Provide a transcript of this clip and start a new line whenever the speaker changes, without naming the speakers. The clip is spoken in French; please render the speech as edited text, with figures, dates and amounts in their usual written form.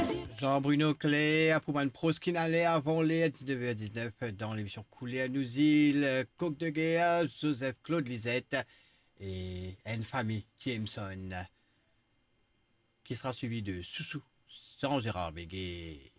Jean-Bruno Clé, pour une prose qui n'allait avant les à 19h19 dans l'émission Coulée à Nouzil, Coq de Guéa, Joseph Claude Lisette et une famille Jameson qui sera suivi de Soussou sans Gérard Béguet.